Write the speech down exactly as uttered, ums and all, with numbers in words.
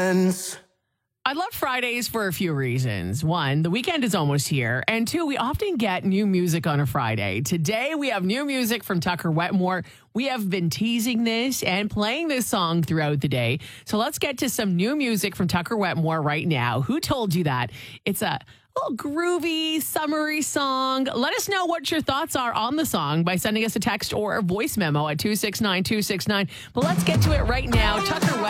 friends. I love Fridays for a few reasons. One, the weekend is almost here. And two, we often get new music on a Friday. Today, we have new music from Tucker Wetmore. We have been teasing this and playing this song throughout the day. So let's get to some new music from Tucker Wetmore right now. Who told you that? It's a little groovy, summery song. Let us know what your thoughts are on the song by sending us a text or a voice memo at two six nine two six nine. But let's get to it right now. Tucker Wetmore.